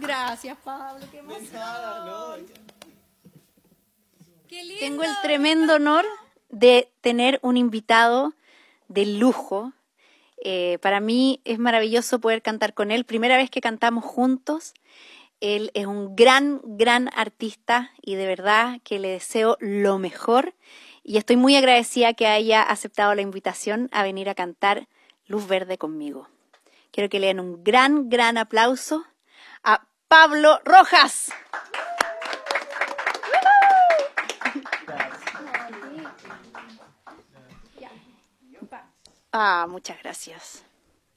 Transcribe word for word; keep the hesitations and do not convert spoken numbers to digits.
Gracias, Pablo, qué emoción. Qué lindo. Tengo el tremendo honor de tener un invitado de lujo. Eh, para mí es maravilloso poder cantar con él. Primera vez que cantamos juntos. Él es un gran, gran artista y de verdad que le deseo lo mejor. Y estoy muy agradecida que haya aceptado la invitación a venir a cantar Luz Verde conmigo. Quiero que le den un gran, gran aplauso a Pablo Rojas. Ah, muchas gracias.